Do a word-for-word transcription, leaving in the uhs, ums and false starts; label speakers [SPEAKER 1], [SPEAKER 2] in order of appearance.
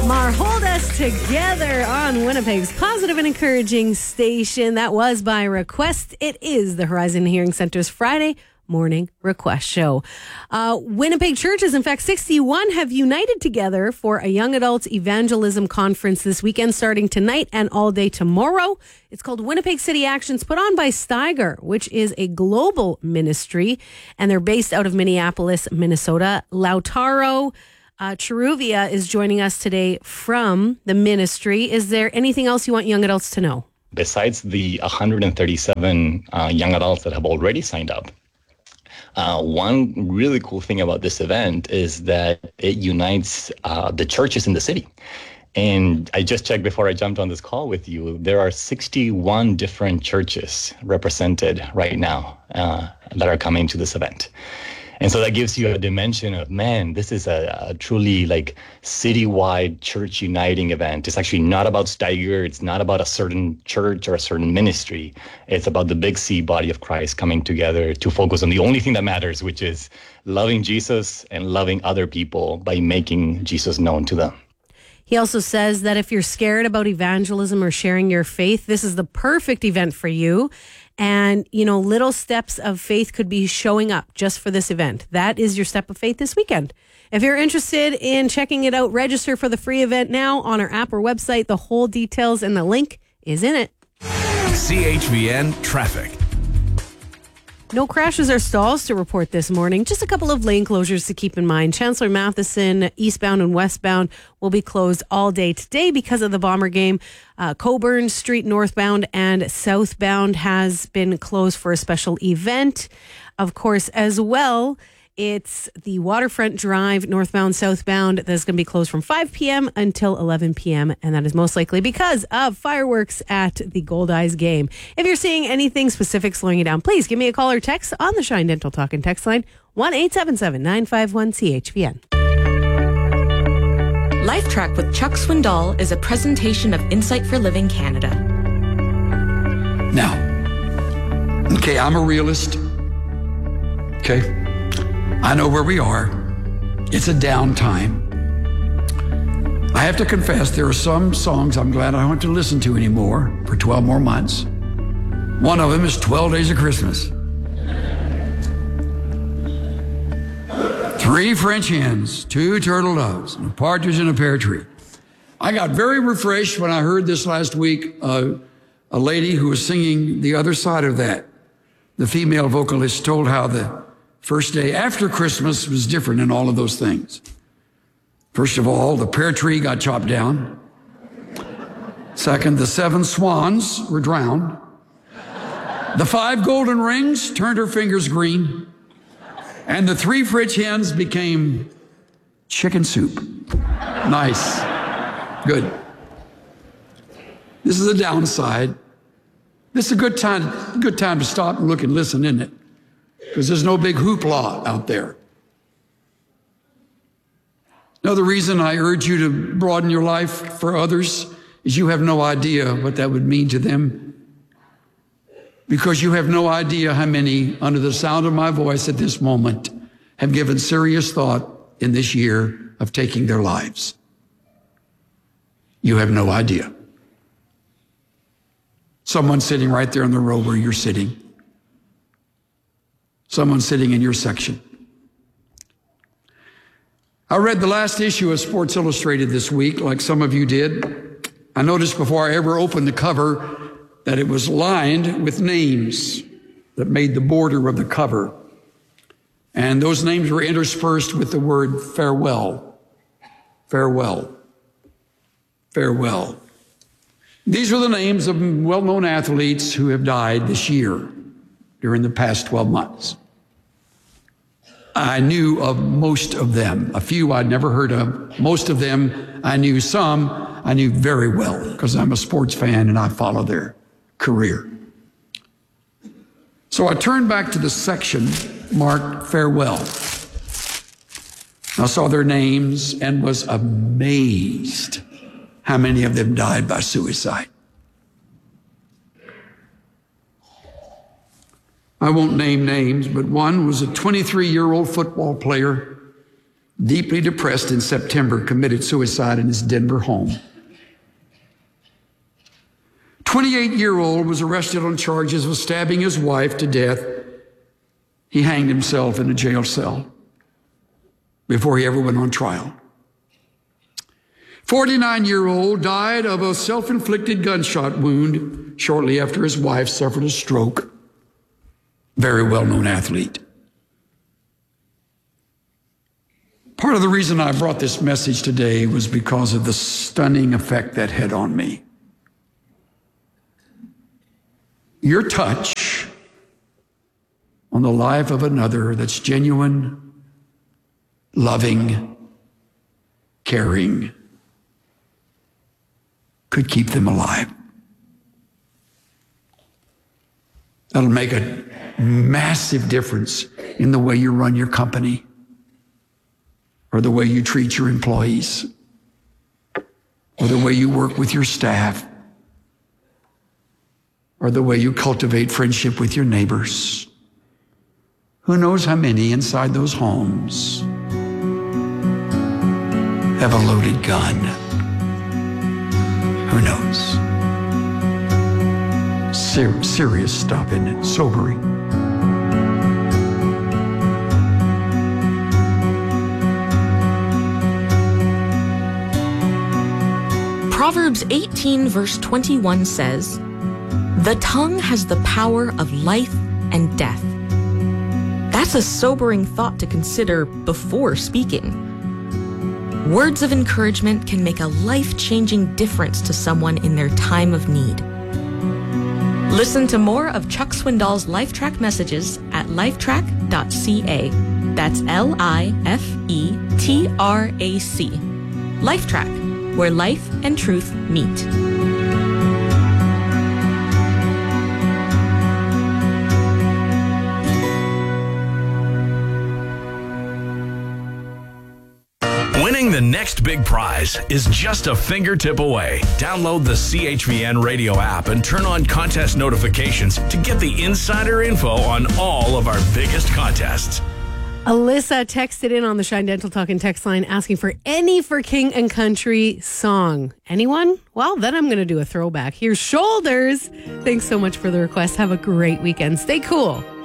[SPEAKER 1] Lamar, Hold Us Together on Winnipeg's positive and encouraging station. That was by request. It is the Horizon Hearing Center's Friday morning request show. Uh, Winnipeg churches, in fact, sixty-one have united together for a young adults evangelism conference this weekend, starting tonight and all day tomorrow. It's called Winnipeg City Actions, put on by Steiger, which is a global ministry, and they're based out of Minneapolis, Minnesota. Lautaro uh, Cheruvia is joining us today from the ministry. Is there anything else you want young adults to know?
[SPEAKER 2] Besides the one hundred thirty-seven uh, young adults that have already signed up, Uh, one really cool thing about this event is that it unites uh, the churches in the city. And I just checked before I jumped on this call with you, there are sixty-one different churches represented right now uh, that are coming to this event. And so that gives you a dimension of, man, this is a, a truly like citywide church uniting event. It's actually not about Steiger. It's not about a certain church or a certain ministry. It's about the big C body of Christ coming together to focus on the only thing that matters, which is loving Jesus and loving other people by making Jesus known to them.
[SPEAKER 1] He also says that if you're scared about evangelism or sharing your faith, this is the perfect event for you. And, you know, little steps of faith could be showing up just for this event. That is your step of faith this weekend. If you're interested in checking it out, register for the free event now on our app or website. The whole details and the link is in it.
[SPEAKER 3] C H V N Traffic.
[SPEAKER 1] No crashes or stalls to report this morning. Just a couple of lane closures to keep in mind. Chancellor Matheson, eastbound and westbound, will be closed all day today because of the Bomber game. Uh, Coburn Street northbound and southbound has been closed for a special event. Of course, as well, it's the Waterfront Drive northbound, southbound that's going to be closed from five p.m. until eleven p.m. And that is most likely because of fireworks at the Gold Eyes game. If you're seeing anything specific slowing you down, please give me a call or text on the Shine Dental Talk and Text line, one eight seven seven, nine five one, C H V N.
[SPEAKER 4] Life Track with Chuck Swindoll is a presentation of Insight for Living Canada.
[SPEAKER 5] Now, okay, I'm a realist. Okay. I know where we are. It's a downtime. I have to confess, there are some songs I'm glad I don't have to listen to anymore for twelve more months. One of them is twelve Days of Christmas. Three French hens, two turtle doves, and a partridge in a pear tree. I got very refreshed when I heard this last week, uh, a lady who was singing the other side of that. The female vocalist told how the first day after Christmas was different in all of those things. First of all, the pear tree got chopped down. Second, the seven swans were drowned. The five golden rings turned her fingers green. And the three French hens became chicken soup. Nice. Good. This is a downside. This is a good time, good time to stop and look and listen, isn't it? Because there's no big hoopla out there. Another reason I urge you to broaden your life for others is you have no idea what that would mean to them. Because you have no idea how many, under the sound of my voice at this moment, have given serious thought in this year of taking their lives. You have no idea. Someone sitting right there in the row where you're sitting. Someone sitting in your section. I read the last issue of Sports Illustrated this week, like some of you did. I noticed before I ever opened the cover that it was lined with names that made the border of the cover. And those names were interspersed with the word farewell, farewell, farewell. These are the names of well-known athletes who have died this year during the past twelve months. I knew of most of them. A few I'd never heard of. Most of them I knew. Some I knew very well because I'm a sports fan and I follow their career. So I turned back to the section marked farewell. I saw their names and was amazed how many of them died by suicide. I won't name names, but one was a twenty-three-year-old football player deeply depressed in September, committed suicide in his Denver home. twenty-eight-year-old was arrested on charges of stabbing his wife to death. He hanged himself in a jail cell before he ever went on trial. forty-nine-year-old died of a self-inflicted gunshot wound shortly after his wife suffered a stroke. Very well-known athlete. Part of the reason I brought this message today was because of the stunning effect that had on me. Your touch on the life of another that's genuine, loving, caring, could keep them alive. That'll make a massive difference in the way you run your company or the way you treat your employees or the way you work with your staff or the way you cultivate friendship with your neighbors. Who knows how many inside those homes have a loaded gun? Who knows? Ser- serious stuff, isn't it? Sobering.
[SPEAKER 4] Proverbs eighteen verse twenty-one says, "The tongue has the power of life and death." That's a sobering thought to consider before speaking. Words of encouragement can make a life-changing difference to someone in their time of need. Listen to more of Chuck Swindoll's LifeTrack messages at lifetrack dot c a. That's L I F E T R A C. LifeTrack, where life and truth meet.
[SPEAKER 3] Winning the next big prize is just a fingertip away. Download the C H V N radio app and turn on contest notifications to get the insider info on all of our biggest contests.
[SPEAKER 1] Alyssa texted in on the Shine Dental Talk and text line asking for any For King and Country song. Anyone? Well, then I'm going to do a throwback. Here's Shoulders. Thanks so much for the request. Have a great weekend. Stay cool.